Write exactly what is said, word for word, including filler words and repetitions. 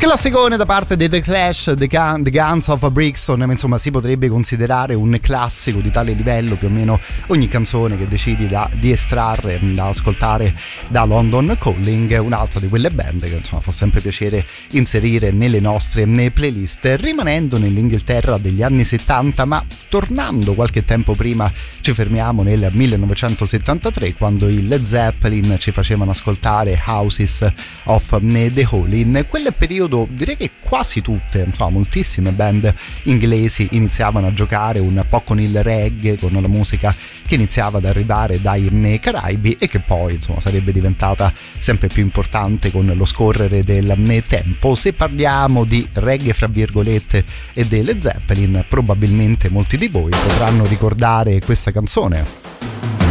Classicone da parte dei The Clash, The, Gun, The Guns of Brixton, insomma si potrebbe considerare un classico di tale livello. Più o meno ogni canzone che decidi da, di estrarre, da ascoltare da London Calling, un'altra di quelle band che insomma fa sempre piacere inserire nelle nostre playlist. Rimanendo nell'Inghilterra degli anni settanta, ma tornando qualche tempo prima, ci fermiamo nel millenovecentosettantatré, quando i Led Zeppelin ci facevano ascoltare Houses of the Holy. In quel periodo direi che quasi tutte, insomma moltissime band inglesi iniziavano a giocare un po' con il reggae, con la musica che iniziava ad arrivare dai Caraibi e che poi insomma sarebbe diventata sempre più importante con lo scorrere del tempo. Se parliamo di reggae fra virgolette e delle Zeppelin, probabilmente molti di voi potranno ricordare questa canzone.